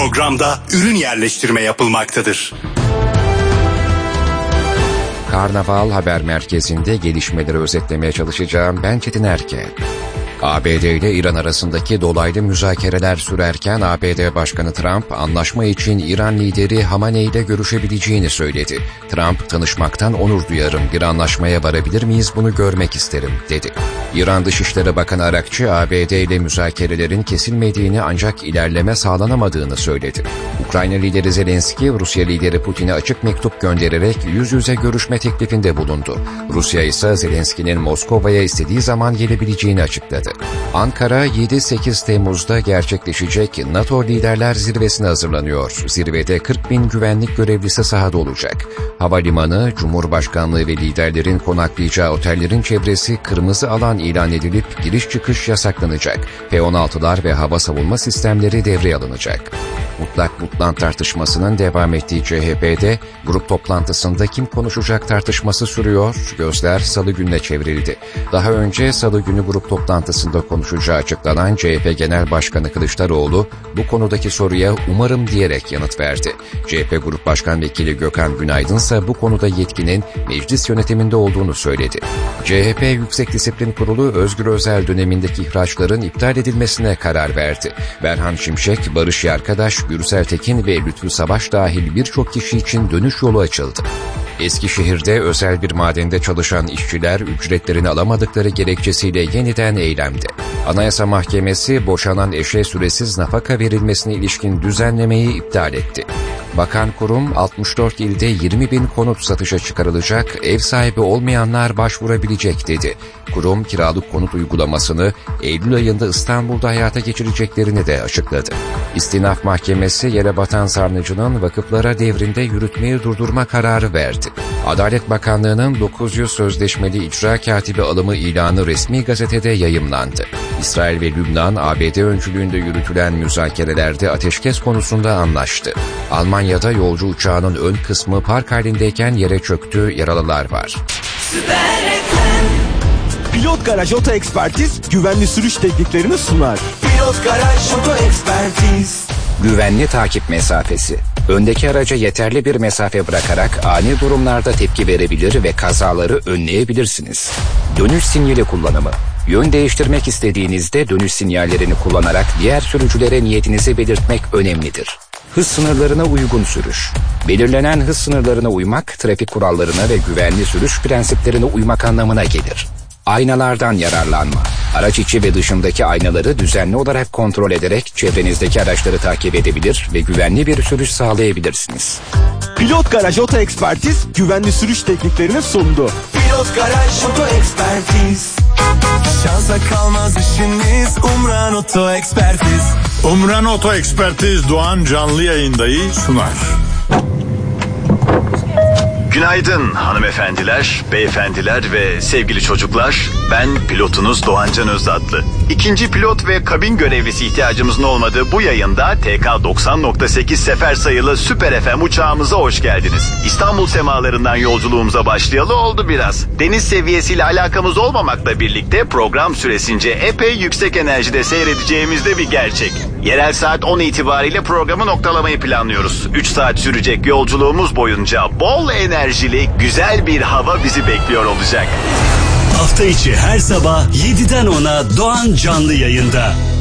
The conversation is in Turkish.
programda ürün yerleştirme yapılmaktadır. Karnaval Haber Merkezi'nde gelişmeleri özetlemeye çalışacağım. Ben Çetin Erken. ABD ile İran arasındaki dolaylı müzakereler sürerken ABD Başkanı Trump, anlaşma için İran lideri Hamaney ile görüşebileceğini söyledi. Trump, tanışmaktan onur duyarım, bir anlaşmaya varabilir miyiz bunu görmek isterim, dedi. İran Dışişleri Bakanı Arakçı, ABD ile müzakerelerin kesilmediğini ancak ilerleme sağlanamadığını söyledi. Ukrayna lideri Zelenski, Rusya lideri Putin'e açık mektup göndererek yüz yüze görüşme teklifinde bulundu. Rusya ise Zelenski'nin Moskova'ya istediği zaman gelebileceğini açıkladı. Ankara 7-8 Temmuz'da gerçekleşecek NATO Liderler Zirvesi'ne hazırlanıyor. Zirvede 40.000 güvenlik görevlisi sahada olacak. Havalimanı, Cumhurbaşkanlığı ve liderlerin konaklayacağı otellerin çevresi kırmızı alan ilan edilip giriş çıkış yasaklanacak. F-16'lar ve hava savunma sistemleri devreye alınacak. Mutlak mutlan tartışmasının devam ettiği CHP'de grup toplantısında kim konuşacak tartışması sürüyor, gözler Salı gününe çevrildi. Daha önce Salı günü grup toplantısında konuşacağı açıklanan CHP Genel Başkanı Kılıçdaroğlu bu konudaki soruya umarım diyerek yanıt verdi. CHP Grup Başkan Vekili Gökhan Günaydın ise bu konuda yetkinin meclis yönetiminde olduğunu söyledi. CHP Yüksek Disiplin Kurulu Özgür Özel dönemindeki ihraçların iptal edilmesine karar verdi. Berhan Şimşek, Barış Yarkadaş, Gürsel Tekin ve Lütfü Savaş dahil birçok kişi için dönüş yolu açıldı. Eskişehir'de özel bir madende çalışan işçiler ücretlerini alamadıkları gerekçesiyle yeniden eylemde. Anayasa Mahkemesi boşanan eşe süresiz nafaka verilmesine ilişkin düzenlemeyi iptal etti. Bakan kurum 64 ilde 20.000 konut satışa çıkarılacak, ev sahibi olmayanlar başvurabilecek dedi. Kurum kiralık konut uygulamasını Eylül ayında İstanbul'da hayata geçireceklerini de açıkladı. İstinaf Mahkemesi yere batan sarnıcının vakıflara devrinde yürütmeyi durdurma kararı verdi. Adalet Bakanlığı'nın 900 sözleşmeli icra katibi alımı ilanı resmi gazetede yayımlandı. İsrail ve Lübnan, ABD öncülüğünde yürütülen müzakerelerde ateşkes konusunda anlaştı. Almanya'da yolcu uçağının ön kısmı park halindeyken yere çöktü, yaralılar var. Pilot Garaj Oto Ekspertiz güvenli sürüş tekniklerini sunar. Pilot Garaj Oto Ekspertiz. Güvenli takip mesafesi. Öndeki araca yeterli bir mesafe bırakarak ani durumlarda tepki verebilir ve kazaları önleyebilirsiniz. Dönüş sinyali kullanımı. Yön değiştirmek istediğinizde dönüş sinyallerini kullanarak diğer sürücülere niyetinizi belirtmek önemlidir. Hız sınırlarına uygun sürüş. Belirlenen hız sınırlarına uymak, trafik kurallarına ve güvenli sürüş prensiplerine uymak anlamına gelir. Aynalardan yararlanma. Araç içi ve dışındaki aynaları düzenli olarak kontrol ederek çevrenizdeki araçları takip edebilir ve güvenli bir sürüş sağlayabilirsiniz. Pilot Garaj Oto Ekspertiz güvenli sürüş tekniklerini sundu. Pilot Garaj Oto Ekspertiz. Şansa kalmaz işiniz, Umran Oto Ekspertiz. Umran Oto Ekspertiz Doğan canlı yayındayı sunar. Günaydın hanımefendiler, beyefendiler ve sevgili çocuklar. Ben pilotunuz Doğancan Özatlı. İkinci pilot ve kabin görevlisi ihtiyacımızın olmadığı bu yayında TK 90.8 sefer sayılı Süper FM uçağımıza hoş geldiniz. İstanbul semalarından yolculuğumuza başlayalı oldu biraz. Deniz seviyesiyle alakamız olmamakla birlikte program süresince epey yüksek enerjide seyredeceğimiz de bir gerçek. Yerel saat 10 itibariyle programı noktalamayı planlıyoruz. 3 saat sürecek yolculuğumuz boyunca bol enerjili, güzel bir hava bizi bekliyor olacak. Hafta içi her sabah 7'den 10'a Doğan canlı yayında.